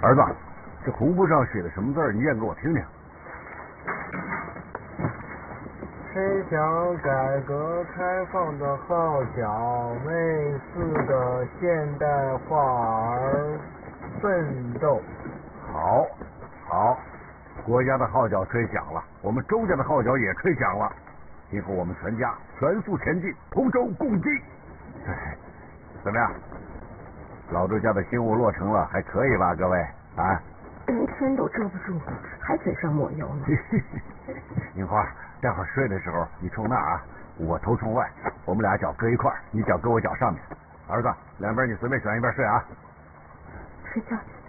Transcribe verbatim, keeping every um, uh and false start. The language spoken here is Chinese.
儿子，这红布上写的什么字儿？你念给我听听。 谁想改革开放的号角，为四个现代化而奋斗。 好，好，国家的号角吹响了，我们周家的号角也吹响了。今后我们全家全速前进，同舟共济。哎，怎么样？老周家的新屋落成了，还可以吧，各位啊？ 连天都遮不住，还嘴上抹油呢。 樱花，待会儿睡的时候你冲那啊，我头冲外，我们俩脚搁一块儿，你脚搁我脚上面。儿子，两边你随便选一边睡啊。 睡觉去。